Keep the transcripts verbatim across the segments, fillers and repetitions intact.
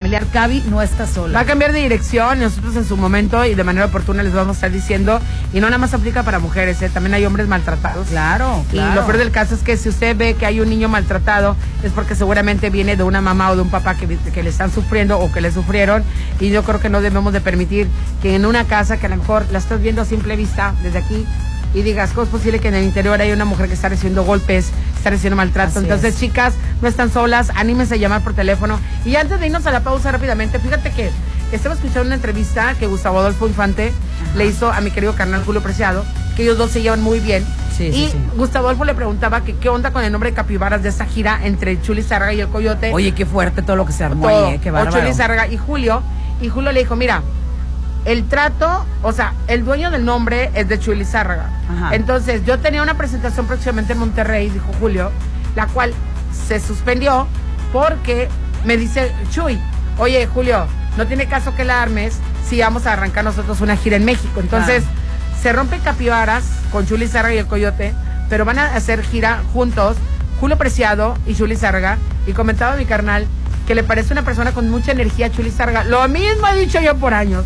familiar. Gaby no está sola. Va a cambiar de dirección y nosotros en su momento y de manera oportuna les vamos a estar diciendo. Y no nada más aplica para mujeres, ¿eh? También hay hombres maltratados. Claro, claro. Y lo peor del caso es que si usted ve que hay un niño maltratado, es porque seguramente viene de una mamá o de un papá que, que le están sufriendo o que le sufrieron. Y yo creo que no debemos de permitir que en una casa que a lo mejor la estás viendo a simple vista desde aquí y digas, ¿cómo es posible que en el interior hay una mujer que está recibiendo golpes, está recibiendo maltrato? Así Entonces, es. chicas, no están solas, anímense a llamar por teléfono. Y antes de irnos a la pausa rápidamente, fíjate que estaba escuchando una entrevista que Gustavo Adolfo Infante Ajá. le hizo a mi querido carnal Julio Preciado, que ellos dos se llevan muy bien. Sí, y sí, sí. Gustavo Adolfo le preguntaba que qué onda con el nombre de Capibaras de esta gira entre Chuli Zárraga y el Coyote. Oye, qué fuerte todo lo que se armó todo, ahí, eh, qué bárbaro. O Chuli Zárraga y Julio, y Julio le dijo, mira, el trato, o sea, el dueño del nombre es de Chuy Lizárraga. Ajá. Entonces, yo tenía una presentación próximamente en Monterrey, dijo Julio, la cual se suspendió porque me dice Chuy, oye, Julio, no tiene caso que la armes si vamos a arrancar nosotros una gira en México. Entonces, ah. se rompe Capibaras con Chuy Lizárraga y el Coyote, pero van a hacer gira juntos, Julio Preciado y Chuy Lizárraga, y comentaba mi carnal que le parece una persona con mucha energía a Chuy Lizárraga. Lo mismo he dicho yo por años.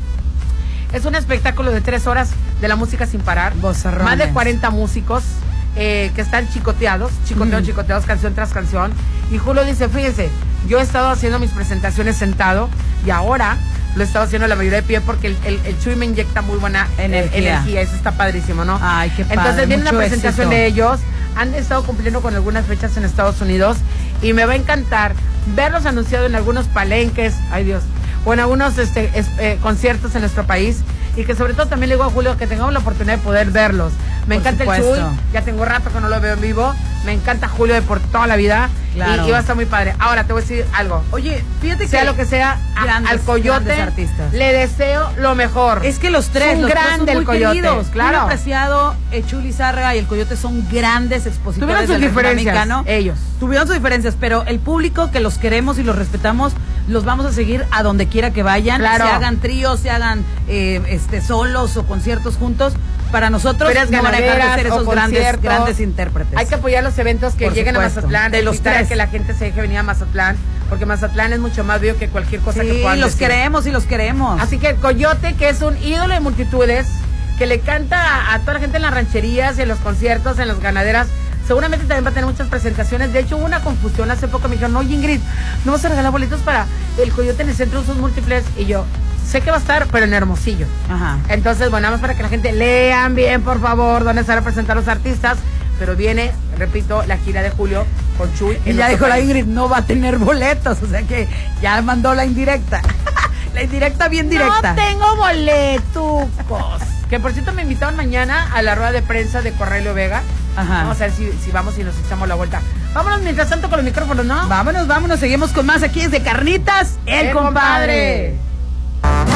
Es un espectáculo de tres horas de la música sin parar. Bozarrones. Más de cuarenta músicos eh, que están chicoteados, chicoteados, mm. chicoteados, canción tras canción. Y Julio dice, fíjense, yo he estado haciendo mis presentaciones sentado y ahora lo he estado haciendo la mayoría de pie porque el, el, el Chuy me inyecta muy buena energía. Eh, energía. Eso está padrísimo, ¿no? Ay, qué padre. Entonces viene una presentación éxito. de ellos. Han estado cumpliendo con algunas fechas en Estados Unidos y me va a encantar verlos anunciados en algunos palenques. Ay, Dios. O en algunos este, es, eh, conciertos en nuestro país y que sobre todo también le digo a Julio que tengamos la oportunidad de poder verlos. Me por encanta supuesto. el Chuy, ya tengo rato que no lo veo en vivo, me encanta Julio de por toda la vida claro. y, y va a estar muy padre. Ahora te voy a decir algo. Oye, fíjate sea que lo que sea, grandes, al Coyote le deseo lo mejor. Es que los tres, son los grandes tres son el Coyote, queridos. claro. Julio Preciado, Chuy Lizárraga y el Coyote son grandes expositores tuvieron sus del diferencias, mexicano. Ellos tuvieron sus diferencias, pero el público que los queremos y los respetamos los vamos a seguir a donde quiera que vayan, claro. se hagan tríos, se hagan eh, este solos o conciertos juntos. Para nosotros no van a dejar de ser esos grandes, grandes intérpretes. Hay que apoyar los eventos que Por lleguen supuesto. a Mazatlán, de los tres. que la gente se deje venir a Mazatlán, porque Mazatlán es mucho más vivo que cualquier cosa sí, que puedan los decir. queremos y los queremos. Así que el Coyote, que es un ídolo de multitudes, que le canta a, a toda la gente en las rancherías, en los conciertos, en las ganaderas, seguramente también va a tener muchas presentaciones. De hecho, hubo una confusión hace poco, me dijeron, oye Ingrid, ¿no vas a regalar boletos para el Coyote en el Centro de Usos Múltiples? Y yo, sé que va a estar, pero en Hermosillo. Ajá. Entonces, bueno, nada más para que la gente lean bien, por favor, dónde se van a presentar los artistas. Pero viene, repito, la gira de Julio con Chuy. Y ya dijo país. La Ingrid, no va a tener boletos, o sea que ya mandó la indirecta. La indirecta bien directa. No tengo boletos. Que por cierto me invitaron mañana a la rueda de prensa de Correlio Vega. Ajá. Vamos a ver si, si vamos y nos echamos la vuelta. Vámonos mientras tanto con los micrófonos, ¿no? Vámonos, vámonos, seguimos con más aquí desde Carnitas, el, el compadre. compadre.